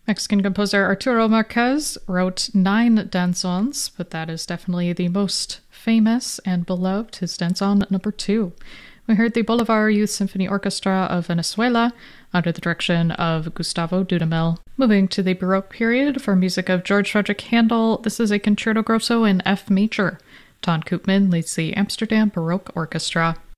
Mexican composer Arturo Marquez wrote 9 danzons, but that is definitely the most famous and beloved, his danzon number 2. We heard the Bolivar Youth Symphony Orchestra of Venezuela under the direction of Gustavo Dudamel. Moving to the Baroque period for music of George Frederick Handel, this is a concerto grosso in F major. Ton Koopman leads the Amsterdam Baroque Orchestra.